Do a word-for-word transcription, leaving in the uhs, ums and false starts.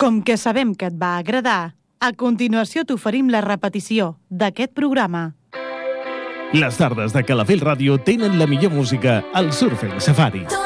Com que sabem que et va agradar, a continuació t'oferim la repetició d'aquest programa. Les tardes de Calafell Ràdio tenen la millor música al Surfing Safari.